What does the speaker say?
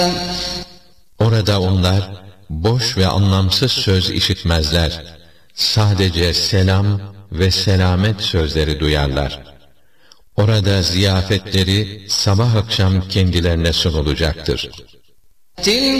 Orada onlar boş ve anlamsız söz işitmezler. Sadece selam ve selamet sözleri duyarlar. Orada ziyafetleri sabah akşam kendilerine sunulacaktır.